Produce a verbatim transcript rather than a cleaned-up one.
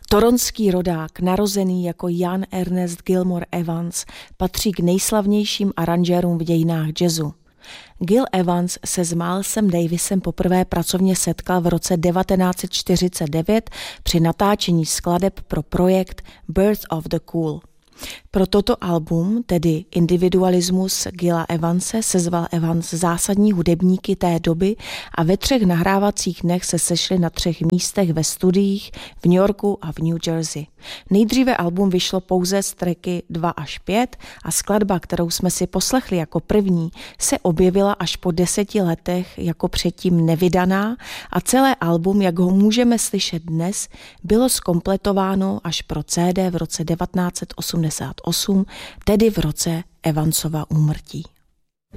Toronský rodák, narozený jako Jan Ernest Gilmore Evans, patří k nejslavnějším aranžérům v dějinách jazzu. Gil Evans se s Milesem Davisem poprvé pracovně setkal v roce devatenáct set čtyřicet devět při natáčení skladeb pro projekt Birth of the Cool. Pro toto album, tedy Individualismus Gila Evanse, sezval Evans zásadní hudebníky té doby a ve třech nahrávacích dnech se sešli na třech místech ve studiích v New Yorku a v New Jersey. Nejdříve album vyšlo pouze z tracky dva až pět a skladba, kterou jsme si poslechli jako první, se objevila až po deseti letech jako předtím nevydaná a celé album, jak ho můžeme slyšet dnes, bylo zkompletováno až pro C D v roce devatenáct set osmdesát osm, tedy v roce Evansova úmrtí.